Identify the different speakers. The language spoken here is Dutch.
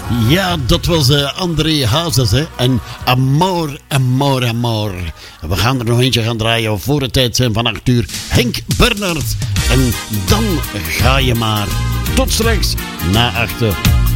Speaker 1: Ja, dat was André Hazes, hè. En Amor, Amor, Amor. We gaan er nog eentje gaan draaien voor het tijd zijn van 8 uur. Henk Bernhard. En dan ga je maar. Tot straks na 8 uur.